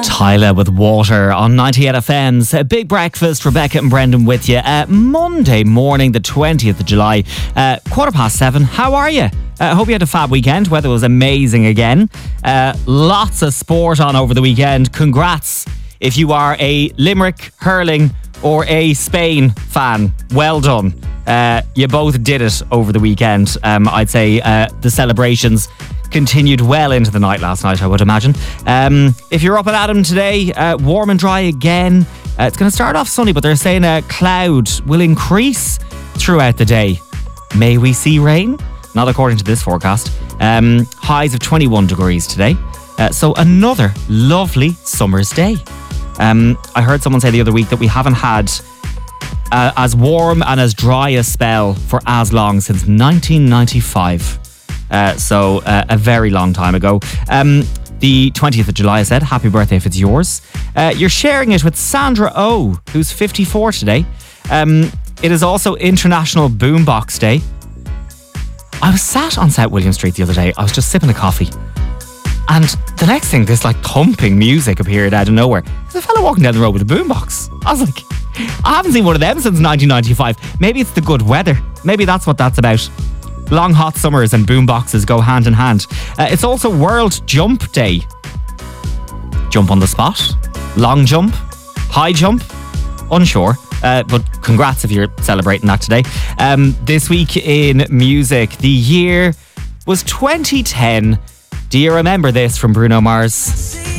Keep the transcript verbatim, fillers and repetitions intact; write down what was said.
Tyler with Water on ninety-eight F M's uh, Big Breakfast. Rebecca and Brendan with you. Uh, Monday morning, the twentieth of July, uh, quarter past seven. How are you? I uh, hope you had a fab weekend. Weather was amazing again. Uh, lots of sport on over the weekend. Congrats if you are a Limerick hurling or a Spain fan. Well done. Uh, you both did it over the weekend. Um, I'd say uh, the celebrations continued well into the night last night, I would imagine. Um, if you're up at Adam today, uh, warm and dry again. Uh, it's going to start off sunny, but they're saying a cloud will increase throughout the day. May we see rain? Not according to this forecast. Um, highs of twenty-one degrees today. Uh, so another lovely summer's day. Um, I heard someone say the other week that we haven't had uh, as warm and as dry a spell for as long since nineteen ninety-five. Uh, so uh, a very long time ago. Um, the twentieth of July, I said, happy birthday if it's yours. Uh, you're sharing it with Sandra O, who's fifty-four today. Um, it is also International Boombox Day. I was sat on South William Street the other day. I was just sipping a coffee. And the next thing, this like thumping music appeared out of nowhere. There's a fella walking down the road with a boombox. I was like, I haven't seen one of them since nineteen ninety-five. Maybe it's the good weather. Maybe that's what that's about. Long hot summers and boomboxes go hand in hand. Uh, it's also World Jump Day. Jump on the spot, long jump, high jump, unsure. Uh, but congrats if you're celebrating that today. Um, this week in music, the year was twenty ten. Do you remember this from Bruno Mars?